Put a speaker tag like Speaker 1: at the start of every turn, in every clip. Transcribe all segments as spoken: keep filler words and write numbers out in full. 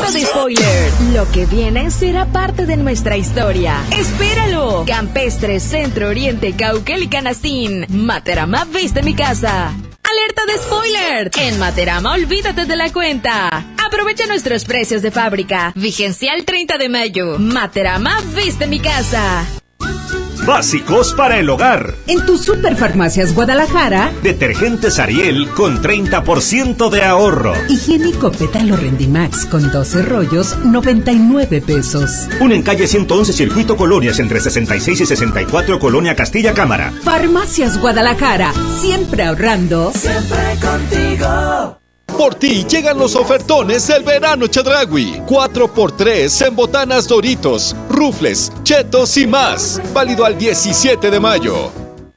Speaker 1: Alerta de spoiler. Lo que viene será parte de nuestra historia. ¡Espéralo! Campestre, Centro, Oriente, Cauquel y Canastín. Materama viste mi casa. ¡Alerta de spoiler! En Materama, olvídate de la cuenta. Aprovecha nuestros precios de fábrica. Vigencia el treinta de mayo. Materama viste mi casa.
Speaker 2: Básicos para el hogar.
Speaker 3: En tu Superfarmacias Guadalajara,
Speaker 2: detergentes Ariel con treinta por ciento de ahorro.
Speaker 3: Higiénico Pétalo Rendimax con doce rollos, noventa y nueve pesos.
Speaker 2: Uno en calle ciento once Circuito Colonias entre sesenta y seis y sesenta y cuatro Colonia Castilla Cámara.
Speaker 3: Farmacias Guadalajara, siempre ahorrando.
Speaker 4: Siempre contigo.
Speaker 5: Por ti llegan los ofertones del verano Chedraui. cuatro por tres en botanas Doritos, Rufles, Chetos y más. Válido al diecisiete de mayo.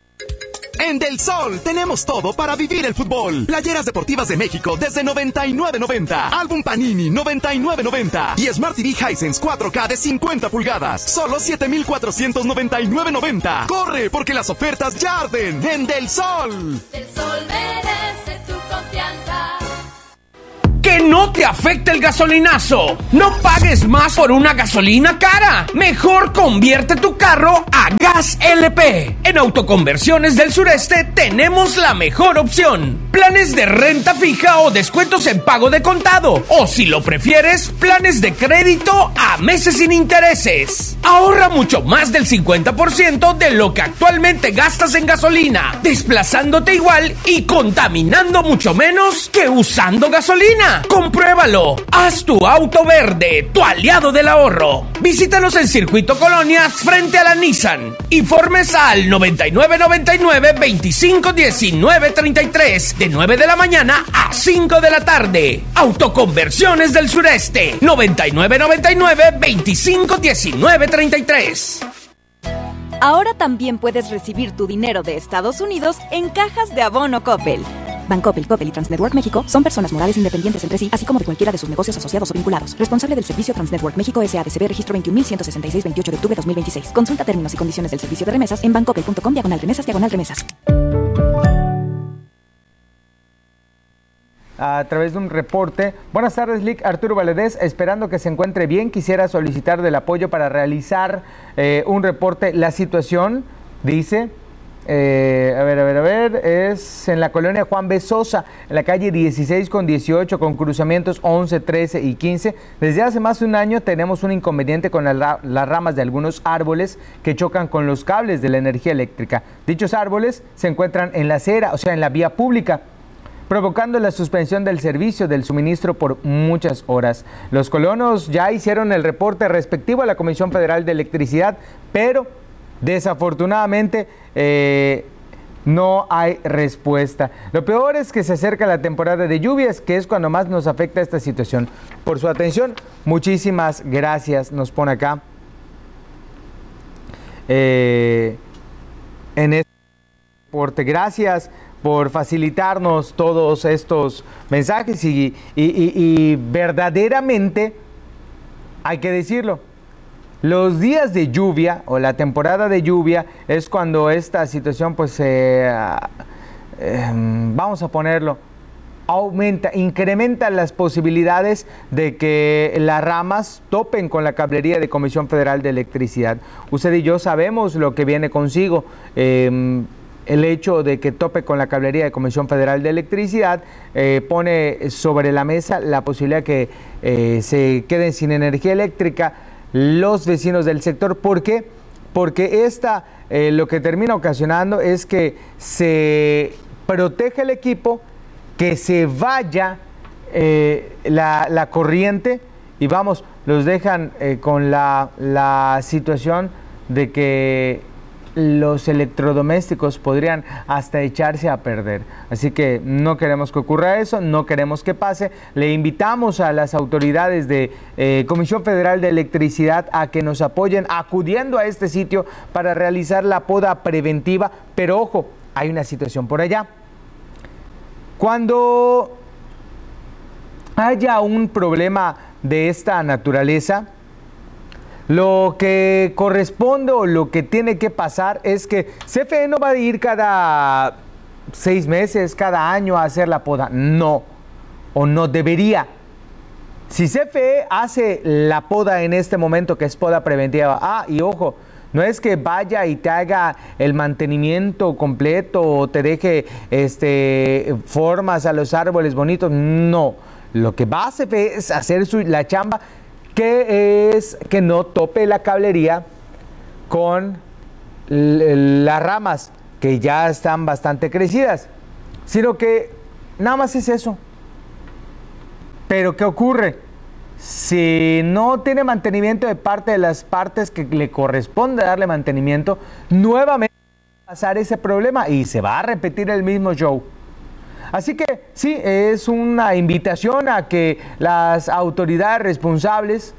Speaker 6: En Del Sol tenemos todo para vivir el fútbol. Playeras deportivas de México desde noventa y nueve noventa. Álbum Panini noventa y nueve noventa. Y Smart T V Hisense cuatro K de cincuenta pulgadas. Solo siete mil cuatrocientos noventa y nueve noventa. Corre porque las ofertas ya arden en Del Sol.
Speaker 7: Del Sol merece tu confianza.
Speaker 8: Que no te afecte el gasolinazo. No pagues más por una gasolina cara. Mejor convierte tu carro a Gas L P. En Autoconversiones del Sureste tenemos la mejor opción. Planes de renta fija o descuentos en pago de contado. O si lo prefieres, planes de crédito a meses sin intereses. Ahorra mucho más del cincuenta por ciento de lo que actualmente gastas en gasolina, desplazándote igual y contaminando mucho menos que usando gasolina. Compruébalo. Haz tu auto verde, tu aliado del ahorro. Visítanos en Circuito Colonias frente a la Nissan. Informes al noventa y nueve noventa y nueve veinticinco diecinueve treinta y tres de nueve de la mañana a cinco de la tarde. Autoconversiones del Sureste noventa y nueve noventa y nueve veinticinco diecinueve treinta y tres.
Speaker 9: Ahora también puedes recibir tu dinero de Estados Unidos en cajas de abono Coppel. Bancoppel, Coppel y Transnetwork México son personas morales independientes entre sí, así como de cualquiera de sus negocios asociados o vinculados. Responsable del servicio Transnetwork México S A D C B, registro veintiún mil ciento sesenta y seis, veintiocho de octubre de dos mil veintiséis. Consulta términos y condiciones del servicio de remesas en bancoppel punto com diagonal remesas diagonal remesas.
Speaker 10: A través de un reporte. Buenas tardes, Lic. Arturo Valadez, esperando que se encuentre bien, quisiera solicitar del apoyo para realizar eh, un reporte. La situación, dice, eh, a ver, a ver, a ver, es en la colonia Juan B. Sosa, en la calle dieciséis con dieciocho, con cruzamientos once, trece y quince. Desde hace más de un año tenemos un inconveniente con la, las ramas de algunos árboles que chocan con los cables de la energía eléctrica. Dichos árboles se encuentran en la acera, o sea, en la vía pública, provocando la suspensión del servicio del suministro por muchas horas. Los colonos ya hicieron el reporte respectivo a la Comisión Federal de Electricidad, pero desafortunadamente eh, no hay respuesta. Lo peor es que se acerca la temporada de lluvias, que es cuando más nos afecta esta situación. Por su atención, muchísimas gracias, nos pone acá eh, en este reporte. Gracias por facilitarnos todos estos mensajes y, y, y, y verdaderamente, hay que decirlo, los días de lluvia o la temporada de lluvia es cuando esta situación, pues, eh, eh, vamos a ponerlo, aumenta, incrementa las posibilidades de que las ramas topen con la cablería de Comisión Federal de Electricidad. Usted y yo sabemos lo que viene consigo. Eh, El hecho de que tope con la cablería de Comisión Federal de Electricidad eh, pone sobre la mesa la posibilidad que eh, se queden sin energía eléctrica los vecinos del sector. ¿Por qué? Porque esta eh, lo que termina ocasionando es que se protege el equipo, que se vaya eh, la, la corriente y vamos, los dejan eh, con la, la situación de que los electrodomésticos podrían hasta echarse a perder. Así que no queremos que ocurra eso, no queremos que pase. Le invitamos a las autoridades de eh, Comisión Federal de Electricidad a que nos apoyen acudiendo a este sitio para realizar la poda preventiva. Pero ojo, hay una situación por allá. Cuando haya un problema de esta naturaleza, lo que corresponde o lo que tiene que pasar es que C F E no va a ir cada seis meses, cada año a hacer la poda. No, o no debería. Si C F E hace la poda en este momento, que es poda preventiva, ah, y ojo, no es que vaya y te haga el mantenimiento completo o te deje este, formas a los árboles bonitos, no. Lo que va a hacer es hacer su, la chamba, que es que no tope la cablería con las ramas que ya están bastante crecidas, sino que nada más es eso. Pero ¿qué ocurre? Si no tiene mantenimiento de parte de las partes que le corresponde darle mantenimiento, nuevamente va a pasar ese problema y se va a repetir el mismo show. Así que sí, es una invitación a que las autoridades responsables,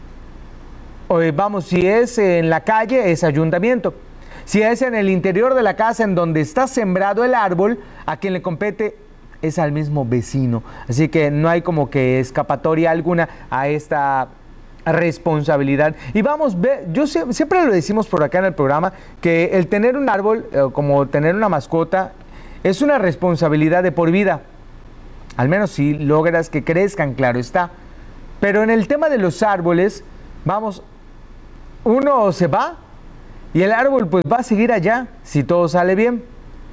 Speaker 10: o vamos, si es en la calle, es ayuntamiento. Si es en el interior de la casa en donde está sembrado el árbol, a quien le compete es al mismo vecino. Así que no hay como que escapatoria alguna a esta responsabilidad. Y vamos, yo siempre lo decimos por acá en el programa, que el tener un árbol, como tener una mascota, es una responsabilidad de por vida. Al menos si logras que crezcan, claro está. Pero en el tema de los árboles, vamos, uno se va y el árbol pues va a seguir allá si todo sale bien.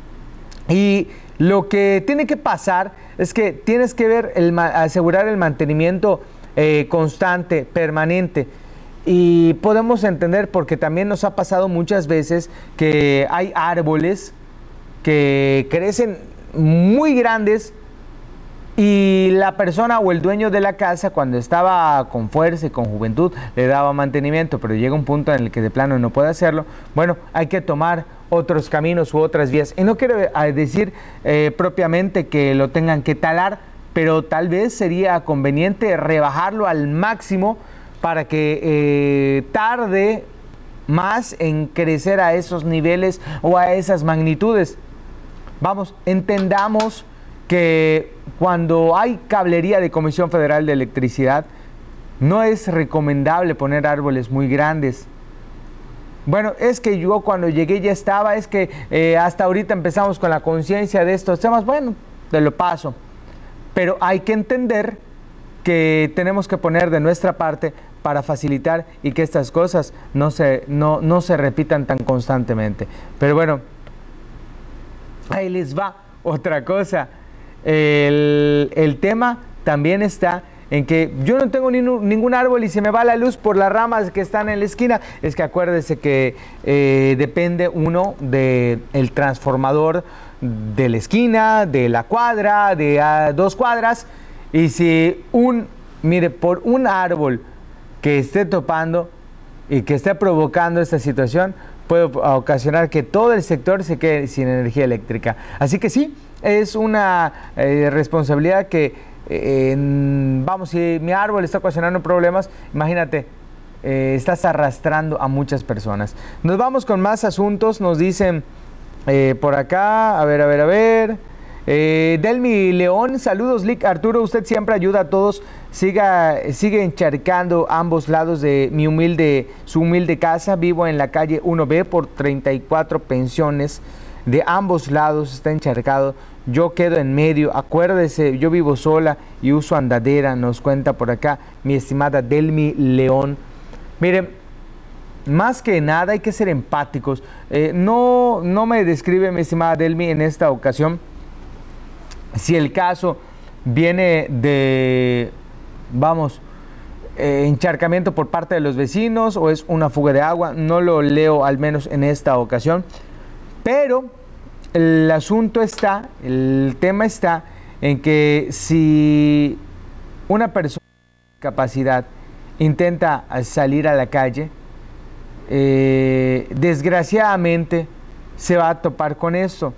Speaker 10: Y lo que tiene que pasar es que tienes que ver, el, asegurar el mantenimiento eh, constante, permanente. Y podemos entender, porque también nos ha pasado muchas veces que hay árboles que crecen muy grandes y la persona o el dueño de la casa, cuando estaba con fuerza y con juventud, le daba mantenimiento, pero llega un punto en el que de plano no puede hacerlo. Bueno, hay que tomar otros caminos u otras vías. Y no quiero decir eh, propiamente que lo tengan que talar, pero tal vez sería conveniente rebajarlo al máximo para que eh, tarde más en crecer a esos niveles o a esas magnitudes. Vamos, entendamos que cuando hay cablería de Comisión Federal de Electricidad, no es recomendable poner árboles muy grandes. Bueno, es que yo cuando llegué ya estaba, es que eh, hasta ahorita empezamos con la conciencia de estos temas. Bueno, te lo paso. Pero hay que entender que tenemos que poner de nuestra parte para facilitar y que estas cosas no se, no, no se repitan tan constantemente. Pero bueno, ahí les va otra cosa. El, el tema también está en que yo no tengo ni, ningún árbol y se me va la luz por las ramas que están en la esquina. Es que acuérdese que eh, depende uno del transformador de la esquina, de la cuadra, de a dos cuadras. Y si un, mire, por un árbol que esté topando y que esté provocando esta situación, puede ocasionar que todo el sector se quede sin energía eléctrica. Así que sí, es una eh, responsabilidad que, eh, vamos, si mi árbol está ocasionando problemas, imagínate, eh, estás arrastrando a muchas personas. Nos vamos con más asuntos, nos dicen eh, por acá, a ver, a ver, a ver... Eh, Delmi León, saludos Lick. Arturo, usted siempre ayuda a todos, siga, sigue encharcando ambos lados de mi humilde, su humilde casa. Vivo en la calle uno B por treinta y cuatro pensiones, de ambos lados está encharcado, yo quedo en medio, acuérdese, yo vivo sola y uso andadera, nos cuenta por acá mi estimada Delmi León. Miren, más que nada hay que ser empáticos. eh, no, no me describe mi estimada Delmi en esta ocasión si el caso viene de, vamos, eh, encharcamiento por parte de los vecinos o es una fuga de agua. No lo leo, al menos en esta ocasión. Pero el asunto está, el tema está en que si una persona con discapacidad intenta salir a la calle, eh, desgraciadamente se va a topar con esto.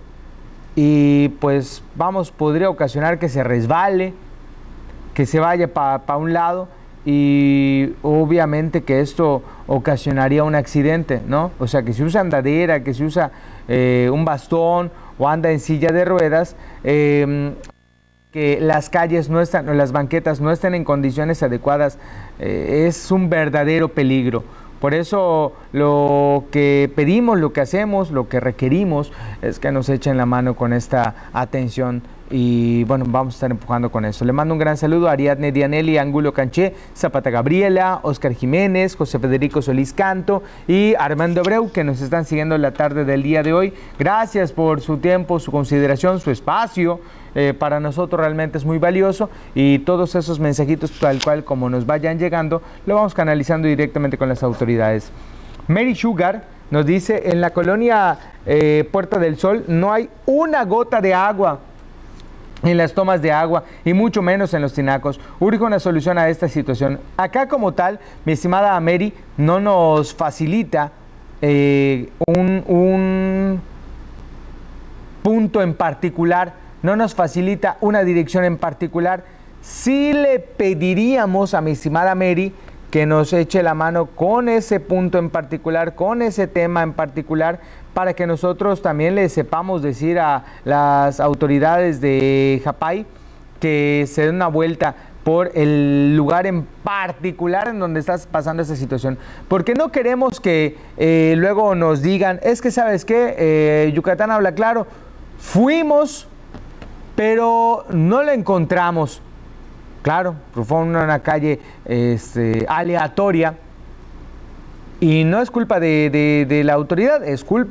Speaker 10: Y pues vamos, podría ocasionar que se resbale, que se vaya para pa un lado y obviamente que esto ocasionaría un accidente, ¿no? O sea, que si usa andadera, que si usa eh, un bastón o anda en silla de ruedas, eh, que las calles no están, o las banquetas no estén en condiciones adecuadas, eh, es un verdadero peligro. Por eso lo que pedimos, lo que hacemos, lo que requerimos es que nos echen la mano con esta atención y bueno, vamos a estar empujando con eso. Le mando un gran saludo a Ariadne Dianelli, Angulo Canché, Zapata Gabriela, Oscar Jiménez, José Federico Solís Canto y Armando Abreu, que nos están siguiendo la tarde del día de hoy. Gracias por su tiempo, su consideración, su espacio. Eh, para nosotros realmente es muy valioso, y todos esos mensajitos tal cual como nos vayan llegando, lo vamos canalizando directamente con las autoridades. Mary Sugar nos dice: en la colonia eh, Puerta del Sol no hay una gota de agua en las tomas de agua y mucho menos en los tinacos. Urge una solución a esta situación. Acá como tal, mi estimada Mary, no nos facilita eh, un, un punto en particular, no nos facilita una dirección en particular. Sí le pediríamos a mi estimada Mary que nos eche la mano con ese punto en particular, con ese tema en particular, para que nosotros también le sepamos decir a las autoridades de Japay que se den una vuelta por el lugar en particular en donde estás pasando esa situación. Porque no queremos que eh, luego nos digan: es que, ¿sabes qué? Eh, Yucatán habla claro, fuimos, pero no lo encontramos. Claro, fue una, una calle este, aleatoria, y no es culpa de, de, de la autoridad, es culpa